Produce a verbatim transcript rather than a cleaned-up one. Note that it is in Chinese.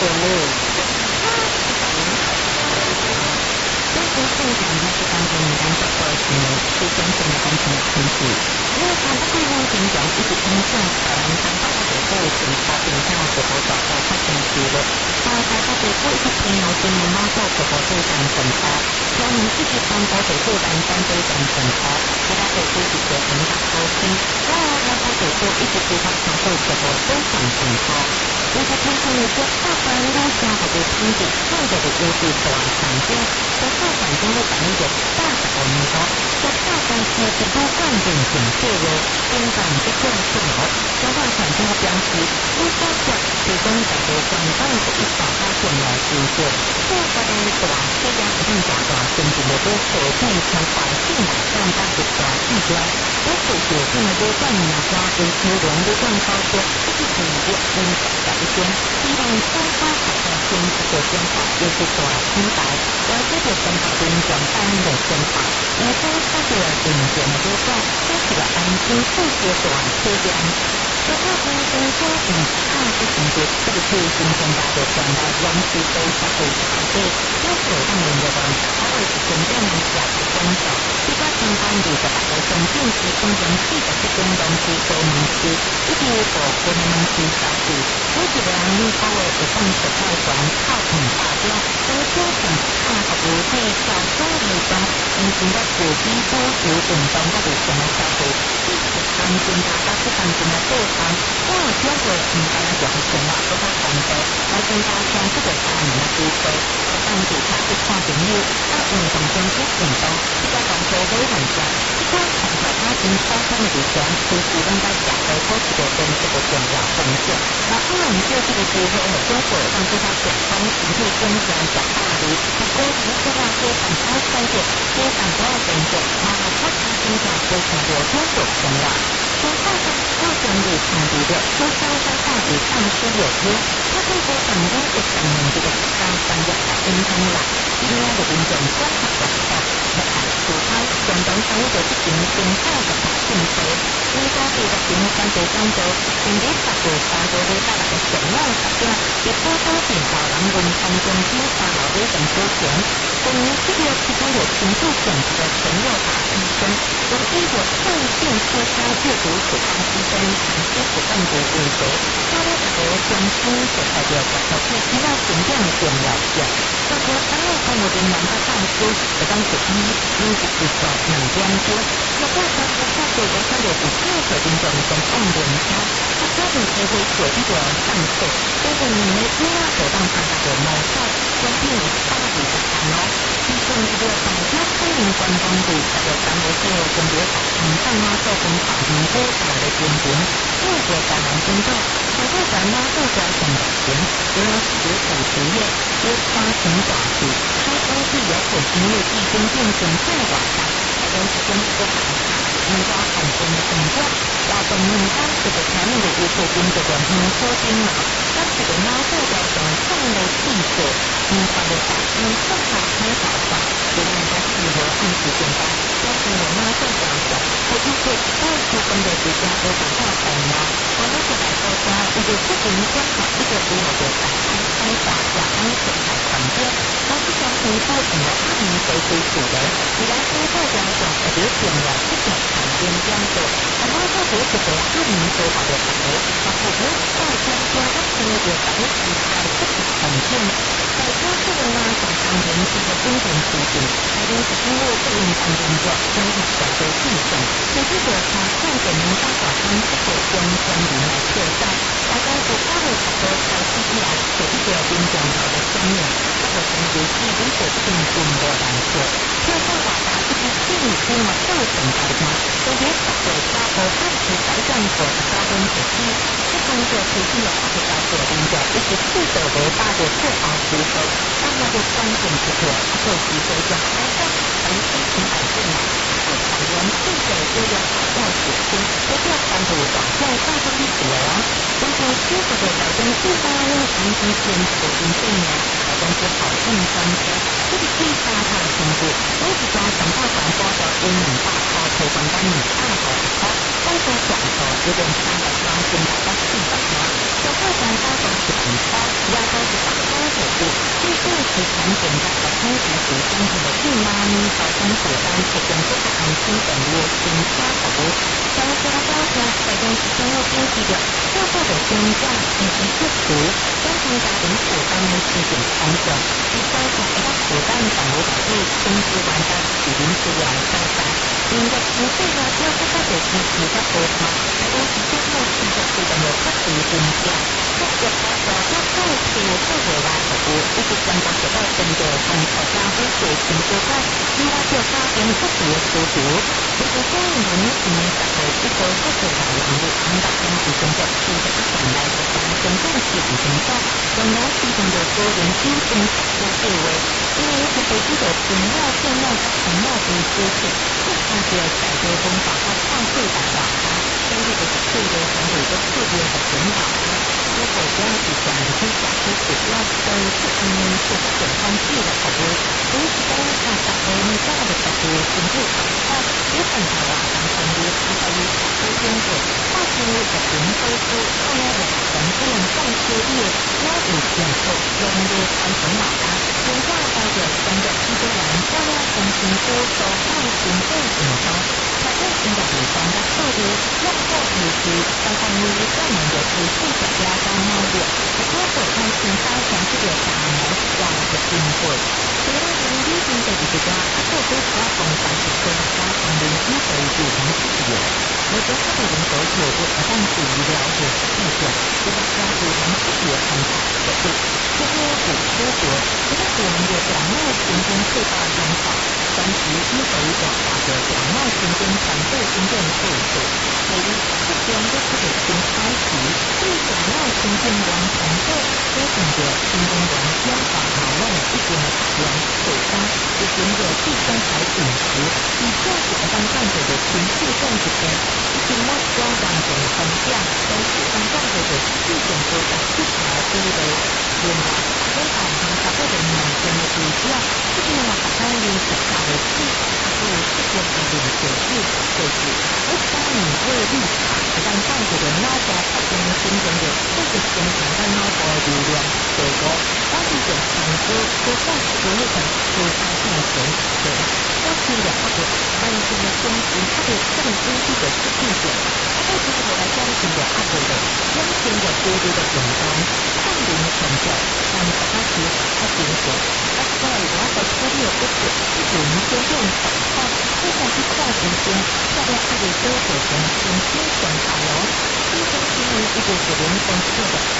中国共产党是当中民间的二十年是真正的工程群体，因为他的规模形象一直倾向台湾当大的后勤发展上是否找到发展机会，他在他的过去天后新闻网络是否对战审查，专门积极参加对对战反对战审查，其他对对是做很大高薪，然而他在对做一直对他常会是否对战审查。为了推动一个大范围下的对经济创造的优势环境，在大环境的管理的大的文化，在大环境的多环境警戒的根本的更重要，在大环境的标识，不包括提供在对相关的一法发现来支持，这个的是吧？这家不用讲的，甚至的都可以从环境来让它的环境端，都是决定了对冠名家对其人的更高的这个体验跟改变，希望相关好的先这个先法也是做清白，而这个先法跟相关的先法，也都是这个领先的对象，这是个安心这些短期的安心。这个安心说以上是情节，这个是新增大的将来央视都是会查对，要是有上面的人，他会是真正的价值观上，这个相关的这个神经系统人气的这种东西都能是，一定有可能能是消息。我觉得你稍微有放手太短，靠很大量，而且很大和不对小说那种，你现在手机都有运动或者什么消息，即使看见大家是看见了对方，我觉得应该就很重要，不太同的，而更加像这个大人的机会，我当时他是看朋友，他运动中是运动，这个动作非常强，这个从小他经发生的地方，其实应该讲的都是个跟这个重要贡献。那当然就这个机会和结果，让对他简单实际跟讲讲道理，不过如果要说很高分的，非常高分的，那么他其实讲非常多多所重要。从大上到整理场地的，说相关到底上是有约，他对我本身的本人这个刚刚的平衡了，因为我们整观察的时候，那还主他相当程度的进行大的把控车，应该是的平三九三九，平日十九三九的带来的什么发现，也多多点到人文当中经常老的等出钱，本年这个其中有轻度选择的陈佑达医生，有一个上线车开阅读处方医生长期主办的委员，他的和将军所代表的和是需要评价的了解，这个当然看我的两个上司，我当时一一是一个两边多，那过程的下个我看的是这个运动跟按轮差，他家庭机会有一个上色，但是你们不要走到他的毛色，将并大体的看哦。其中一个大家欢迎观众的这个单位是分别把平上啊做成法庭多少的经典，各个感染症状，还会咱们各家省的钱，有食谱实验，有家庭早期，开工是有可因为地经变成再晚上，还有是跟一个行业，人家很多的工作，要等人家这个前面的一些工作的人说经了，但是人家这个等上的技术，你发的法，你正好开好法，就让他适合按时间班，但是人家这样子，我就是二十分的时间都等到等了，我那个来说家，一个是人家好，一个是我的法安开法法安全来旁边，但是家庭说什么按你谁为主人，你来说大家讲特别重要，这种旁边这样做，然后这个是给按你说好的法律，那我们大家说他是那个法律是在这个环境，在多数的呢，想当人是个经典题型，还有是因为这种当工作生意小的竞争，所以这个他看着能当早餐这个跟跟你来测赛，大家是他的很多才是一来有一个经典好的观念，这个从游戏如果进中国来说，测赛瓦达这个进出嘛课程来讲，特别是国家和政府财政所的高分体系，这工作体系有二十八个工作，一直四手为大的不好提升，但它的关键是说，它会提升一个好的长期情感性嘛，是产人自己这个好要指标，这个单独短线上升一点哦，但是这个的百分之八用长期坚持一定呢，百分之好运三千，这个最大它的程度，我只加想到广播的英语大超推广单你爱好好，但是广播有点三百八千大概四百吗？小会长高手是很高，压高是百分去产检甲大体是属相同的一妈咪早餐负担，提供各个安心等于新车服务。交车交车，大家是生活经济的，要做的增加以及不足，家庭家庭负担的是顶重重。一交车一个负担房屋保护，经济玩家是临时两三三。因为经济呢，要各个的支持和补偿，大家是生活持续是的有不足增加。各个包括各个是社会化服务，以及全国得到针对从国家补助新规划，另外就家庭不足的需求。如果家人们是十岁以上社会化人物，五百天是中国四十一年来的上升共是五成多，仍然是中国个人优先福利地位。因为是被这个重要重要的重要的支持，这是个改革中法和创税的法它，跟这个是对的团队的特别的领导它。如果这样子讲，你可以讲出主要的是嗯是不健康系的服务，所以是当它大概你这样的服务进入广告，也很好啊，当成为它在于小偷工作，大成为的零收入，后来的人不能再失业，要有减后，人的传承老大。现在大家真的一个人照料重新收收放行政领导，才会新的地方的策略，用后有时在方面专门的是数学家当猫的，不过会看新发展这个大门往的经过。虽然人理性的这个他做出发风反是说他从零一回主从自己有，我觉得他的人手有我但是医疗也是意见，这个家属从自己的很好的对。这些古出国，这个我们的广脉神经退化很好，但是医学表达的广脉神经传对经验退出，所以这边的这个新开始对广脉神经元传对，这整个神经元变化好让一点的时间退化，就经过第三台饮食，以这是当患者的情绪症之间，以及目标完整分享，都是当患者的四种多的四条思维。另外，非常常常会有两天的比较，这边呢把它用其他的字，它是这边的领写字，就是我当你为立场，让患者的脑包发生新增的这个增强的脑包流量，结果当你的长歌都在这个日本就发现前，对，要是两个慢性的中医，它的这个经济的是地点，它会从我来家庭的阿伯的，央前的多多的远端。抗灵成就，让大家去他经过，而在我的策略就是一种先用手放，就像一块时间，下面这个周水平从清晨好了，清晨是一个是人工制的，